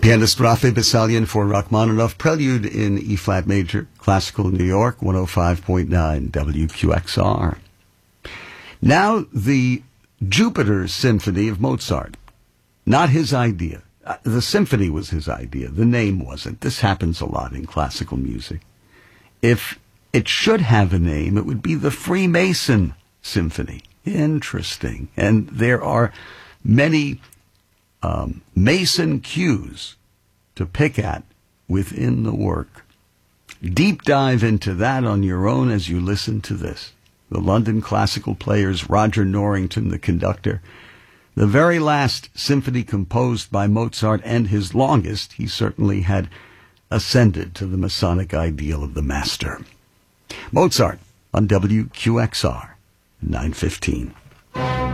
Pianist Rafe Bessalian for Rachmaninoff, Prelude in E-flat major, Classical New York, 105.9 WQXR. Now the Jupiter Symphony of Mozart. Not his idea. The symphony was his idea. The name wasn't. This happens a lot in classical music. If it should have a name, it would be the Freemason Symphony. Interesting. And there are many Mason cues to pick at within the work. Deep dive into that on your own as you listen to this. The London Classical Players, Roger Norrington, the conductor. The very last symphony composed by Mozart, and his longest. He certainly had ascended to the Masonic ideal of the master. Mozart on WQXR, 9:15.